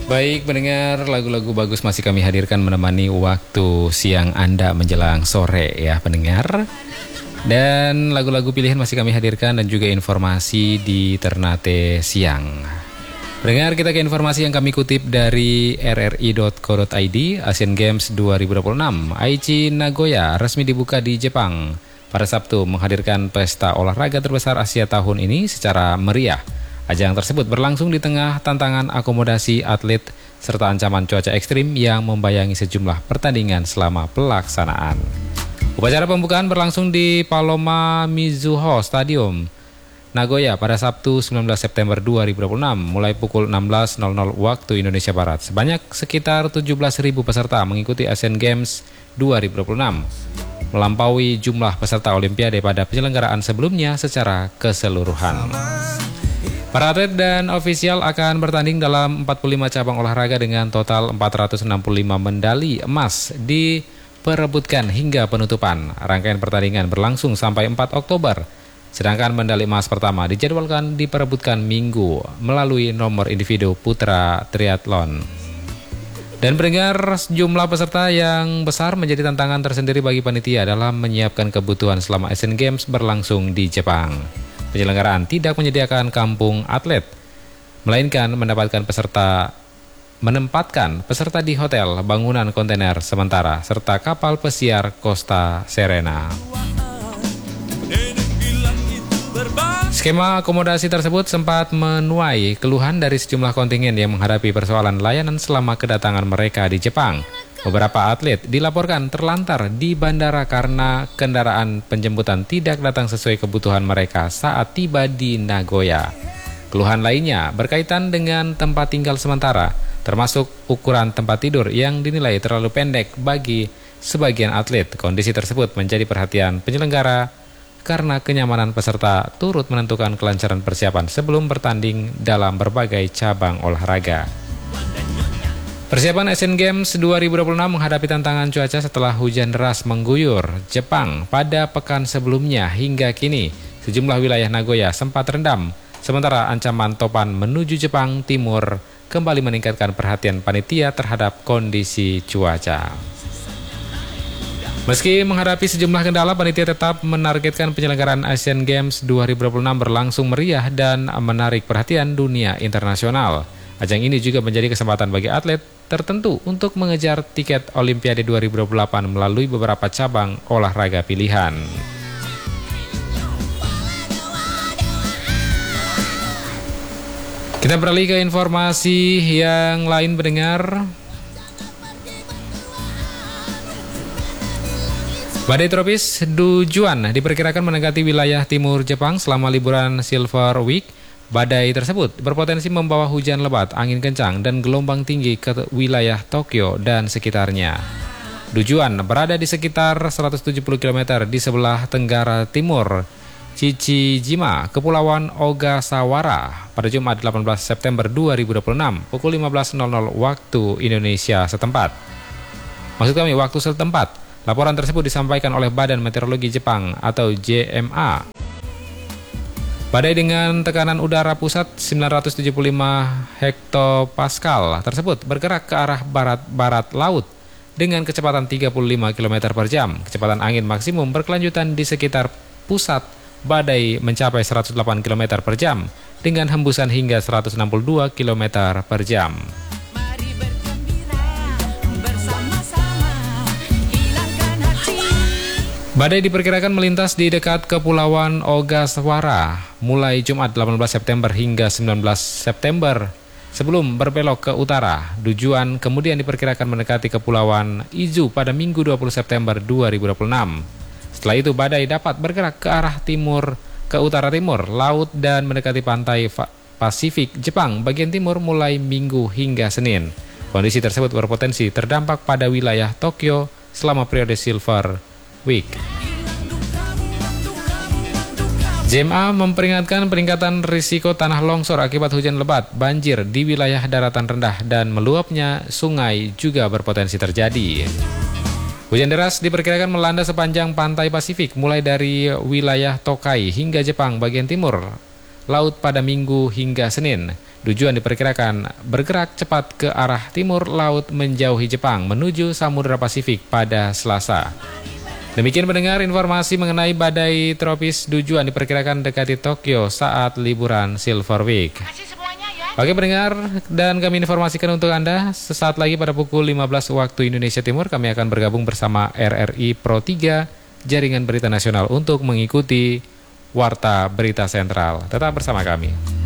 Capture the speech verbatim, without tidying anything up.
Baik, pendengar, lagu-lagu bagus masih kami hadirkan menemani waktu siang Anda menjelang sore ya pendengar. Dan lagu-lagu pilihan masih kami hadirkan dan juga informasi di Ternate Siang. Pendengar, kita ke informasi yang kami kutip dari r r i dot co dot i d. Asian Games dua ribu dua puluh enam Aichi Nagoya resmi dibuka di Jepang pada Sabtu, menghadirkan pesta olahraga terbesar Asia tahun ini secara meriah. Ajang tersebut berlangsung di tengah tantangan akomodasi atlet serta ancaman cuaca ekstrim yang membayangi sejumlah pertandingan selama pelaksanaan. Upacara pembukaan berlangsung di Paloma Mizuho Stadium, Nagoya pada Sabtu sembilan belas September dua ribu dua puluh enam mulai pukul enam belas waktu Indonesia Barat. Sebanyak sekitar tujuh belas ribu peserta mengikuti Asian Games dua ribu dua puluh enam, melampaui jumlah peserta Olimpiade pada penyelenggaraan sebelumnya secara keseluruhan. Para atlet dan ofisial akan bertanding dalam empat puluh lima cabang olahraga dengan total empat ratus enam puluh lima medali emas diperebutkan hingga penutupan. Rangkaian pertandingan berlangsung sampai empat Oktober. Sedangkan medali emas pertama dijadwalkan diperebutkan Minggu melalui nomor individu putra triathlon. Dan pendengar, jumlah peserta yang besar menjadi tantangan tersendiri bagi panitia dalam menyiapkan kebutuhan selama Asian Games berlangsung di Jepang. Penyelenggaraan tidak menyediakan kampung atlet, melainkan mendapatkan peserta menempatkan peserta di hotel, bangunan kontainer sementara, serta kapal pesiar Costa Serena. Skema akomodasi tersebut sempat menuai keluhan dari sejumlah kontingen yang menghadapi persoalan layanan selama kedatangan mereka di Jepang. Beberapa atlet dilaporkan terlantar di bandara karena kendaraan penjemputan tidak datang sesuai kebutuhan mereka saat tiba di Nagoya. Keluhan lainnya berkaitan dengan tempat tinggal sementara, termasuk ukuran tempat tidur yang dinilai terlalu pendek bagi sebagian atlet. Kondisi tersebut menjadi perhatian penyelenggara karena kenyamanan peserta turut menentukan kelancaran persiapan sebelum bertanding dalam berbagai cabang olahraga. Persiapan Asian Games dua ribu dua puluh enam menghadapi tantangan cuaca setelah hujan deras mengguyur Jepang pada pekan sebelumnya. Hingga kini, sejumlah wilayah Nagoya sempat terendam, sementara ancaman topan menuju Jepang Timur kembali meningkatkan perhatian panitia terhadap kondisi cuaca. Meski menghadapi sejumlah kendala, panitia tetap menargetkan penyelenggaraan Asian Games dua ribu dua puluh enam berlangsung meriah dan menarik perhatian dunia internasional. Ajang ini juga menjadi kesempatan bagi atlet tertentu untuk mengejar tiket Olimpiade dua ribu dua puluh delapan melalui beberapa cabang olahraga pilihan. Kita beralih ke informasi yang lain pendengar. Badai tropis Dujuan diperkirakan mendekati wilayah timur Jepang selama liburan Silver Week. Badai tersebut berpotensi membawa hujan lebat, angin kencang, dan gelombang tinggi ke wilayah Tokyo dan sekitarnya. Dujuan berada di sekitar seratus tujuh puluh kilometer di sebelah tenggara timur Chichijima, Kepulauan Ogasawara, pada Jumat delapan belas September dua ribu dua puluh enam pukul lima belas waktu Indonesia setempat. Maksud kami waktu setempat. Laporan tersebut disampaikan oleh Badan Meteorologi Jepang atau J M A. Badai dengan tekanan udara pusat sembilan ratus tujuh puluh lima hektopascal tersebut bergerak ke arah barat-barat laut dengan kecepatan tiga puluh lima kilometer per jam. Kecepatan angin maksimum berkelanjutan di sekitar pusat badai mencapai seratus delapan kilometer per jam dengan hembusan hingga seratus enam puluh dua kilometer per jam. Badai diperkirakan melintas di dekat Kepulauan Ogasawara mulai Jumat delapan belas September hingga sembilan belas September sebelum berbelok ke utara. Dujuan kemudian diperkirakan mendekati Kepulauan Izu pada Minggu dua puluh September dua ribu dua puluh enam. Setelah itu badai dapat bergerak ke arah timur ke utara timur laut dan mendekati pantai Pasifik Jepang bagian timur mulai Minggu hingga Senin. Kondisi tersebut berpotensi terdampak pada wilayah Tokyo selama periode Silver Week. J M A memperingatkan peningkatan risiko tanah longsor akibat hujan lebat, banjir di wilayah daratan rendah dan meluapnya sungai juga berpotensi terjadi. Hujan deras diperkirakan melanda sepanjang pantai Pasifik mulai dari wilayah Tokai hingga Jepang bagian timur laut pada Minggu hingga Senin. Dujuan diperkirakan bergerak cepat ke arah timur laut menjauhi Jepang menuju Samudra Pasifik pada Selasa. Demikian pendengar informasi mengenai badai tropis Dujuan diperkirakan dekati Tokyo saat liburan Silver Week. Oke pendengar, dan kami informasikan untuk Anda sesaat lagi pada pukul lima belas waktu Indonesia Timur kami akan bergabung bersama R R I Pro tiga Jaringan Berita Nasional untuk mengikuti Warta Berita Sentral. Tetap bersama kami.